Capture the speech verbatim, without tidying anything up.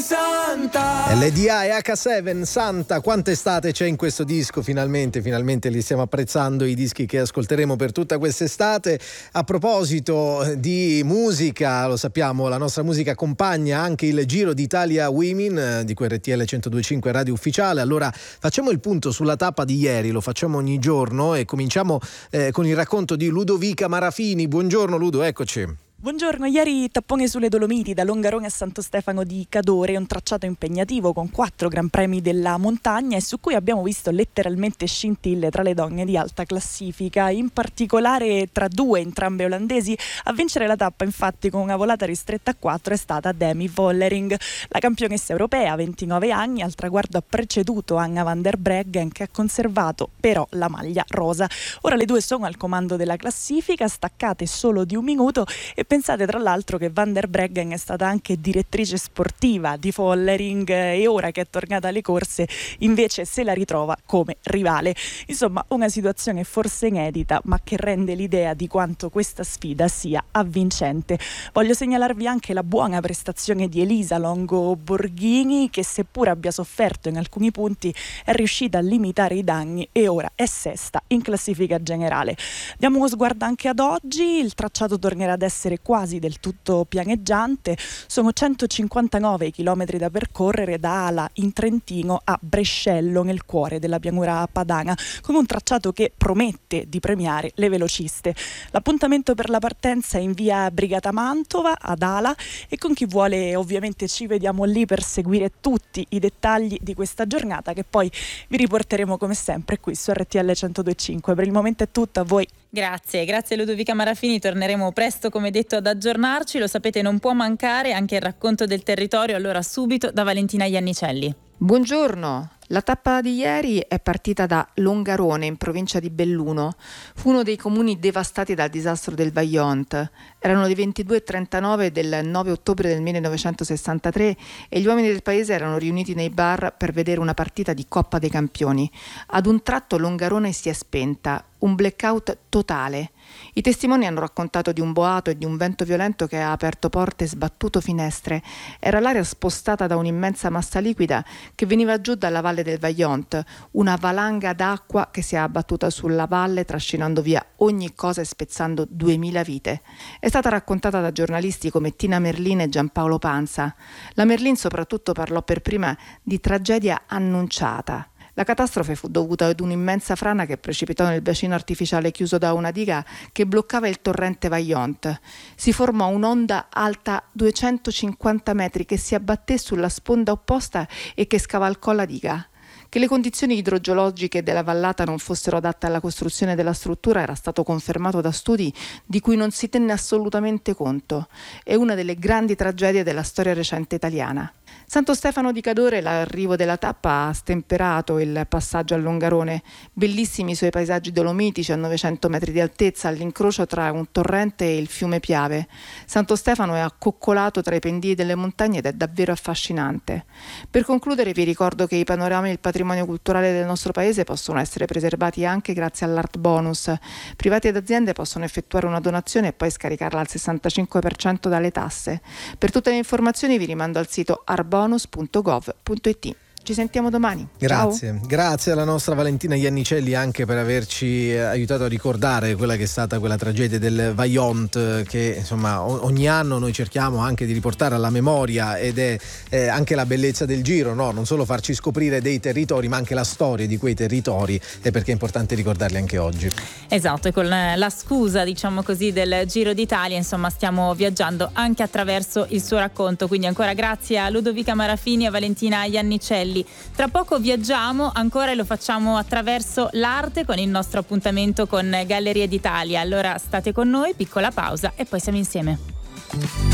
Santa. L D A e acca sette, Santa, quanta estate c'è in questo disco, finalmente, finalmente li stiamo apprezzando i dischi che ascolteremo per tutta quest'estate. A proposito di musica, lo sappiamo, la nostra musica accompagna anche il Giro d'Italia Women di cui R T L centodue e cinque Radio Ufficiale. Allora facciamo il punto sulla tappa di ieri, lo facciamo ogni giorno e cominciamo eh, con il racconto di Ludovica Marafini. Buongiorno Ludo, eccoci. Buongiorno, ieri tappone sulle Dolomiti da Longarone a Santo Stefano di Cadore, un tracciato impegnativo con quattro gran premi della montagna e su cui abbiamo visto letteralmente scintille tra le donne di alta classifica, in particolare tra due, entrambe olandesi. A vincere la tappa infatti con una volata ristretta a quattro è stata Demi Vollering, la campionessa europea, ventinove anni, al traguardo ha preceduto Anna van der Breggen che ha conservato però la maglia rosa. Ora le due sono al comando della classifica, staccate solo di un minuto e pensate tra l'altro che Van der Breggen è stata anche direttrice sportiva di Vollering e ora che è tornata alle corse invece se la ritrova come rivale. Insomma, una situazione forse inedita ma che rende l'idea di quanto questa sfida sia avvincente. Voglio segnalarvi anche la buona prestazione di Elisa Longo Borghini che seppur abbia sofferto in alcuni punti è riuscita a limitare i danni e ora è sesta in classifica generale. Diamo uno sguardo anche ad oggi, il tracciato tornerà ad essere quasi del tutto pianeggiante, sono centocinquantanove chilometri da percorrere da Ala in Trentino a Brescello nel cuore della pianura padana, con un tracciato che promette di premiare le velociste. L'appuntamento per la partenza è in via Brigata Mantova ad Ala e con chi vuole ovviamente ci vediamo lì per seguire tutti i dettagli di questa giornata che poi vi riporteremo come sempre qui su R T L centodue e cinque. Per il momento è tutto, a voi. Grazie, grazie Ludovica Marafini, torneremo presto come detto ad aggiornarci, lo sapete non può mancare anche il racconto del territorio, allora subito da Valentina Iannicelli. Buongiorno, la tappa di ieri è partita da Longarone in provincia di Belluno, fu uno dei comuni devastati dal disastro del Vajont, erano le ventidue e trentanove del nove ottobre del millenovecentosessantatré e gli uomini del paese erano riuniti nei bar per vedere una partita di Coppa dei Campioni. Ad un tratto Longarone si è spenta, un blackout totale. I testimoni hanno raccontato di un boato e di un vento violento che ha aperto porte e sbattuto finestre. Era l'aria spostata da un'immensa massa liquida che veniva giù dalla valle del Vajont, una valanga d'acqua che si è abbattuta sulla valle trascinando via ogni cosa e spezzando duemila vite. È stata raccontata da giornalisti come Tina Merlin e Giampaolo Panza. La Merlin soprattutto parlò per prima di tragedia annunciata. La catastrofe fu dovuta ad un'immensa frana che precipitò nel bacino artificiale chiuso da una diga che bloccava il torrente Vajont. Si formò un'onda alta duecentocinquanta metri che si abbatté sulla sponda opposta e che scavalcò la diga. Che le condizioni idrogeologiche della vallata non fossero adatte alla costruzione della struttura era stato confermato da studi di cui non si tenne assolutamente conto. È una delle grandi tragedie della storia recente italiana. Santo Stefano di Cadore, l'arrivo della tappa ha stemperato il passaggio a Longarone. Bellissimi i suoi paesaggi dolomitici a novecento metri di altezza, all'incrocio tra un torrente e il fiume Piave. Santo Stefano è accoccolato tra i pendii delle montagne ed è davvero affascinante. Per concludere vi ricordo che i panorami e il patrimonio culturale del nostro paese possono essere preservati anche grazie all'Art Bonus. Privati ed aziende possono effettuare una donazione e poi scaricarla al sessantacinque per cento dalle tasse. Per tutte le informazioni vi rimando al sito arbonus punto gov punto it. Ci sentiamo domani. Grazie, Ciao. Grazie alla nostra Valentina Iannicelli anche per averci aiutato a ricordare quella che è stata quella tragedia del Vajont che insomma ogni anno noi cerchiamo anche di riportare alla memoria ed è eh, anche la bellezza del Giro, no? Non solo farci scoprire dei territori ma anche la storia di quei territori e perché è importante ricordarli anche oggi. Esatto, e con la scusa diciamo così del Giro d'Italia insomma stiamo viaggiando anche attraverso il suo racconto, quindi ancora grazie a Ludovica Marafini e a Valentina Iannicelli. Tra poco viaggiamo ancora e lo facciamo attraverso l'arte con il nostro appuntamento con Gallerie d'Italia. Allora state con noi, piccola pausa e poi siamo insieme.